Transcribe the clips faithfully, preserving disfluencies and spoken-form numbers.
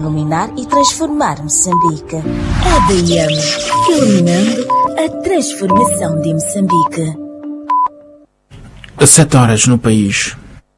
iluminar e transformar Moçambique. A D M, iluminando a transformação de Moçambique. Sete horas no país.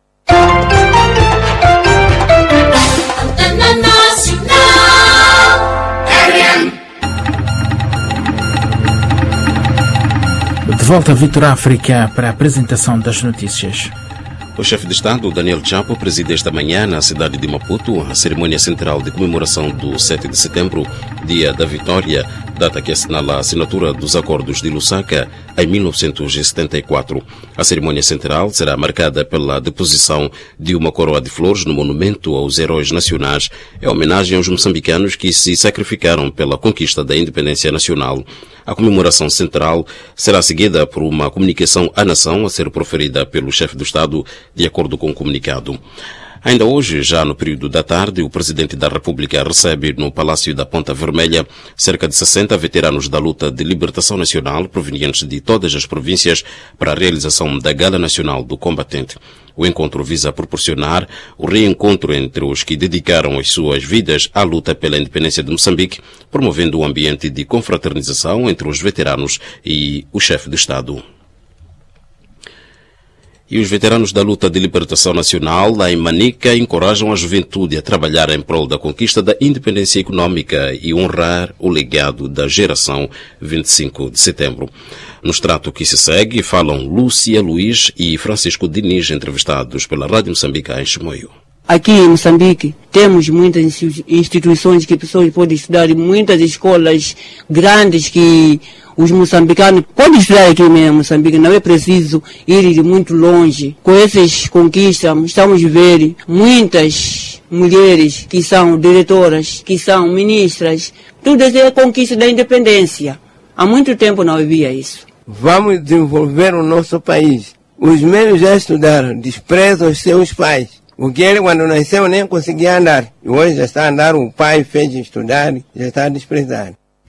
De volta a Vitor África para a apresentação das notícias. O chefe de Estado, Daniel Chapo, preside esta manhã na cidade de Maputo a cerimônia central de comemoração do sete de setembro, Dia da Vitória, data que assinala a assinatura dos Acordos de Lusaka em mil novecentos e setenta e quatro. A cerimônia central será marcada pela deposição de uma coroa de flores no monumento aos heróis nacionais, em homenagem aos moçambicanos que se sacrificaram pela conquista da independência nacional. A comemoração central será seguida por uma comunicação à nação a ser proferida pelo chefe do Estado, de acordo com o comunicado. Ainda hoje, já no período da tarde, o Presidente da República recebe no Palácio da Ponta Vermelha cerca de sessenta veteranos da luta de libertação nacional provenientes de todas as províncias para a realização da Gala Nacional do Combatente. O encontro visa proporcionar o reencontro entre os que dedicaram as suas vidas à luta pela independência de Moçambique, promovendo um ambiente de confraternização entre os veteranos e o chefe de Estado. E os veteranos da luta de libertação nacional lá em Manica encorajam a juventude a trabalhar em prol da conquista da independência econômica e honrar o legado da geração vinte e cinco de setembro. No extrato que se segue, falam Lúcia Luiz e Francisco Diniz, entrevistados pela Rádio Moçambique em Chimoio. Aqui em Moçambique temos muitas instituições que pessoas podem estudar, muitas escolas grandes que os moçambicanos podem estudar aqui mesmo em Moçambique, não é preciso ir de muito longe. Com essas conquistas, estamos a ver muitas mulheres que são diretoras, que são ministras, tudo isso é a conquista da independência. Há muito tempo não havia isso. Vamos desenvolver o nosso país. Os meios já estudaram, desprezam os seus pais. O que ele, quando nasceu, nem conseguia andar. E hoje já está a andar, o pai fez estudar, já está a desprezar.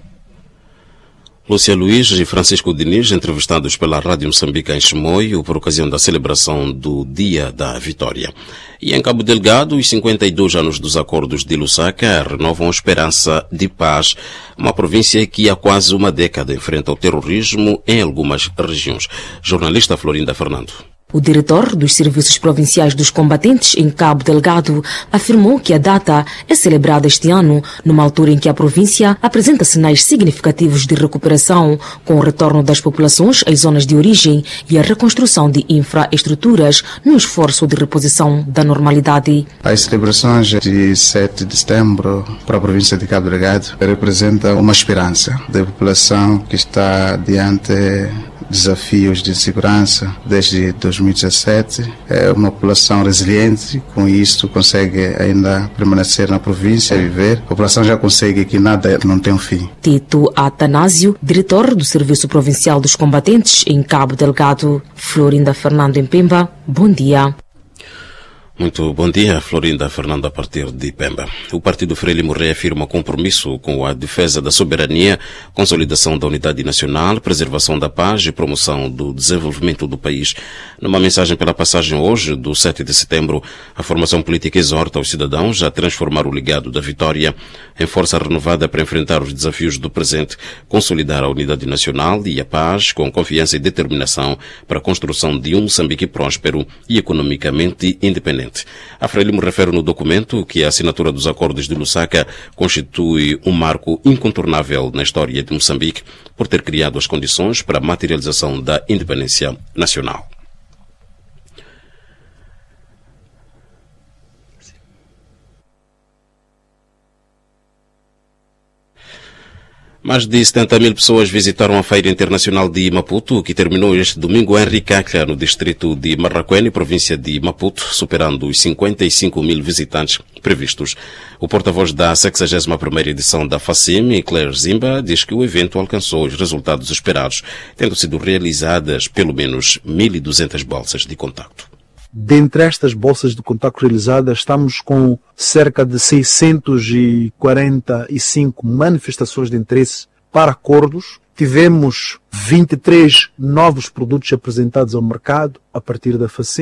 Lúcia Luiz e Francisco Diniz, entrevistados pela Rádio Moçambique em Chimoio por ocasião da celebração do Dia da Vitória. E em Cabo Delgado, os cinquenta e dois anos dos Acordos de Lusaka renovam a esperança de paz, uma província que há quase uma década enfrenta o terrorismo em algumas regiões. Jornalista Florinda Fernando. O diretor dos Serviços Provinciais dos Combatentes em Cabo Delgado afirmou que a data é celebrada este ano, numa altura em que a província apresenta sinais significativos de recuperação, com o retorno das populações às zonas de origem e a reconstrução de infraestruturas no esforço de reposição da normalidade. As celebrações de sete de setembro para a província de Cabo Delgado representam uma esperança da população que está diante desafios de segurança desde dois mil e dezessete. É uma população resiliente, com isso consegue ainda permanecer na província, viver. A população já consegue que nada não tem um fim. Tito Atanásio, diretor do Serviço Provincial dos Combatentes em Cabo Delgado. Florinda Fernando em Pemba, bom dia. Muito bom dia, Florinda Fernando, a partir de Pemba. O Partido Frelimo reafirma compromisso com a defesa da soberania, consolidação da unidade nacional, preservação da paz e promoção do desenvolvimento do país. Numa mensagem pela passagem hoje do sete de setembro, a formação política exorta os cidadãos a transformar o legado da vitória em força renovada para enfrentar os desafios do presente, consolidar a unidade nacional e a paz com confiança e determinação para a construção de um Moçambique próspero e economicamente independente. A Frelimo refere no documento que a assinatura dos Acordos de Lusaka constitui um marco incontornável na história de Moçambique por ter criado as condições para a materialização da independência nacional. Mais de setenta mil pessoas visitaram a Feira Internacional de Maputo, que terminou este domingo em Ricacla, no distrito de Marraquene, província de Maputo, superando os cinquenta e cinco mil visitantes previstos. O porta-voz da sexagésima primeira edição da FACIM, Claire Zimba, diz que o evento alcançou os resultados esperados, tendo sido realizadas pelo menos mil e duzentas bolsas de contacto. Dentre estas bolsas de contacto realizadas, estamos com cerca de seiscentas e quarenta e cinco manifestações de interesse para acordos. Tivemos vinte e três novos produtos apresentados ao mercado a partir da FACIM.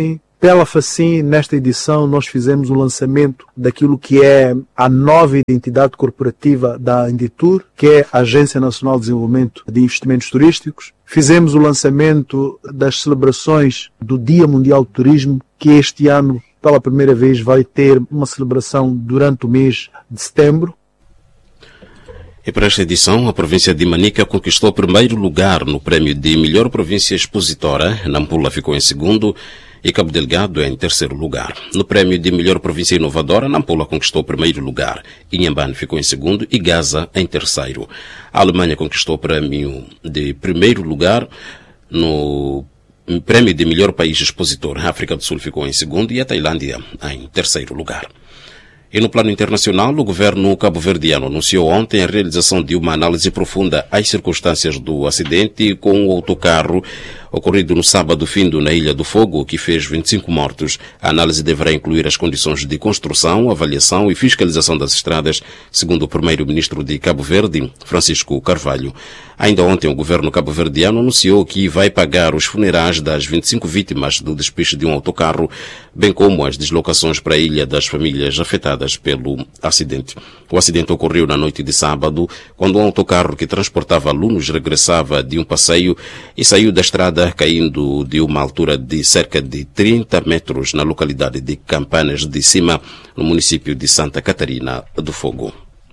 Pela Facim, nesta edição, nós fizemos o lançamento daquilo que é a nova identidade corporativa da Inditur, que é a Agência Nacional de Desenvolvimento de Investimentos Turísticos. Fizemos o lançamento das celebrações do Dia Mundial do Turismo, que este ano, pela primeira vez, vai ter uma celebração durante o mês de setembro. E para esta edição, a província de Manica conquistou o primeiro lugar no prémio de melhor província expositora. Nampula ficou em segundo e Cabo Delgado em terceiro lugar. No prémio de melhor província inovadora, Nampula conquistou o primeiro lugar, Inhambane ficou em segundo e Gaza em terceiro. A Alemanha conquistou o prémio de primeiro lugar no prémio de melhor país expositor. A África do Sul ficou em segundo e a Tailândia em terceiro lugar. E no plano internacional, o governo cabo-verdiano anunciou ontem a realização de uma análise profunda às circunstâncias do acidente com o autocarro ocorrido no sábado findo na Ilha do Fogo, que fez vinte e cinco mortos. A análise deverá incluir as condições de construção, avaliação e fiscalização das estradas, segundo o primeiro-ministro de Cabo Verde, Francisco Carvalho. Ainda ontem, o governo cabo-verdiano anunciou que vai pagar os funerais das vinte e cinco vítimas do despiche de um autocarro, bem como as deslocações para a ilha das famílias afetadas pelo acidente. O acidente ocorreu na noite de sábado, quando um autocarro que transportava alunos regressava de um passeio e saiu da estrada caindo de uma altura de cerca de trinta metros na localidade de Campanas de Cima, no município de Santa Catarina do Fogo.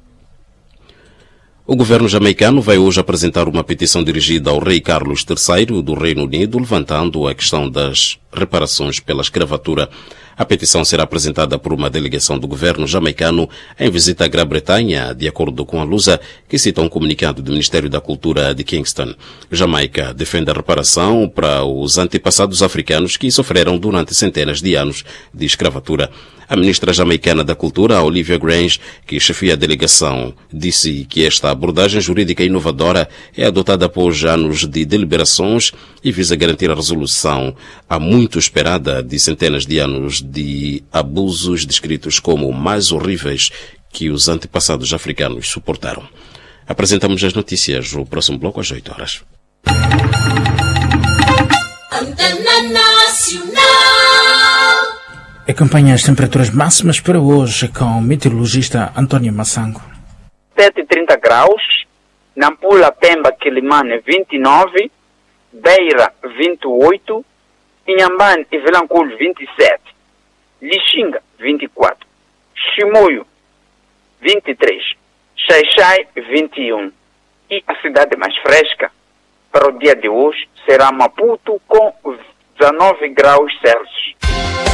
O governo jamaicano vai hoje apresentar uma petição dirigida ao rei Carlos terceiro do Reino Unido, levantando a questão das reparações pela escravatura. A petição será apresentada por uma delegação do governo jamaicano em visita à Grã-Bretanha, de acordo com a Lusa, que cita um comunicado do Ministério da Cultura de Kingston. Jamaica defende a reparação para os antepassados africanos que sofreram durante centenas de anos de escravatura. A ministra jamaicana da Cultura, Olivia Grange, que chefia a delegação, disse que esta abordagem jurídica inovadora é adotada após anos de deliberações e visa garantir a resolução há muito esperada de centenas de anos de abusos descritos como mais horríveis que os antepassados africanos suportaram. Apresentamos as notícias no próximo bloco às oito horas. Acompanha as temperaturas máximas para hoje com o meteorologista António Massango. sete e trinta graus, Nampula, Pemba, Quilimane vinte e nove, Beira vinte e oito, Inhambane e Vilanculo vinte e sete, Lixinga vinte e quatro, Chimoio vinte e três, Xai-Xai vinte e um e a cidade mais fresca para o dia de hoje será Maputo com dezenove graus Celsius.